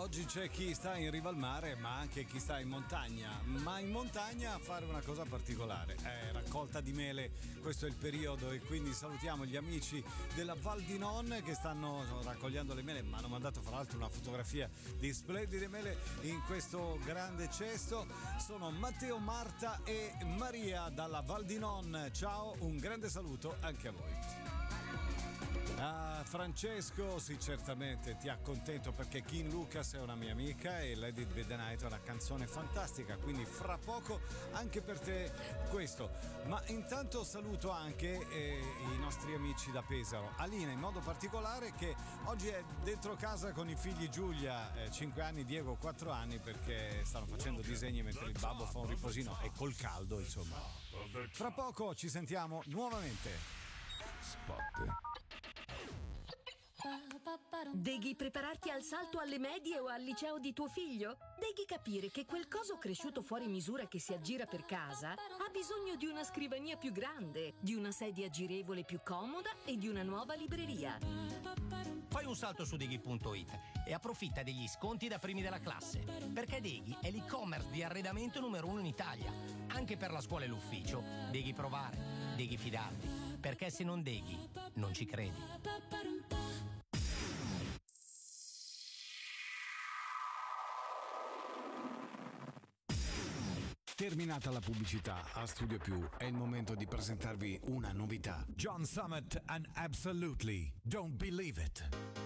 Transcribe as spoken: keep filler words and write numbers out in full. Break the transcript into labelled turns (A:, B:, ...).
A: oggi c'è chi sta in riva al mare, ma anche chi sta in montagna, ma in montagna a fare una cosa particolare, è raccolta di mele. Questo è il periodo e quindi salutiamo gli amici della Val di Non che stanno raccogliendo le mele, ma hanno mandato fra l'altro una fotografia di splendide mele in questo grande cesto. Sono Matteo, Marta e Maria dalla Val di Non. Ciao, un grande saluto anche a voi. Ah, Francesco, sì, certamente ti accontento perché King Lucas è una mia amica e Let It Be The Night è una canzone fantastica, quindi fra poco anche per te questo. Ma intanto saluto anche eh, i nostri amici da Pesaro, Alina in modo particolare, che oggi è dentro casa con i figli Giulia, eh, cinque anni, Diego quattro anni, perché stanno facendo disegni mentre il babbo fa un riposino e col caldo, insomma. Fra poco ci sentiamo nuovamente. Spot.
B: Devi prepararti al salto alle medie o al liceo di tuo figlio? Devi capire che quel coso cresciuto fuori misura che si aggira per casa ha bisogno di una scrivania più grande, di una sedia girevole più comoda e di una nuova libreria.
C: Fai un salto su Deghi punto it e approfitta degli sconti da primi della classe, perché Deghi è l'e-commerce di arredamento numero uno in Italia. Anche per la scuola e l'ufficio, devi provare, devi fidarti, perché se non Deghi, non ci credi.
A: Terminata la pubblicità, a Studio Più è il momento di presentarvi una novità. John Summit and Absolutely Don't Believe It.